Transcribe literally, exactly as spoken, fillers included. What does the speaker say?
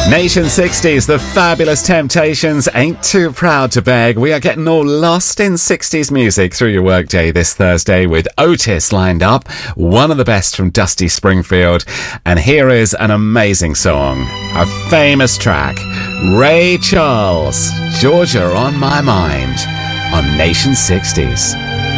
Nation sixties, the fabulous Temptations, Ain't Too Proud to Beg. We are getting all lost in sixties music through your workday this Thursday with Otis lined up, one of the best from Dusty Springfield. And here is an amazing song, a famous track, Ray Charles, Georgia on My Mind, on Nation sixties.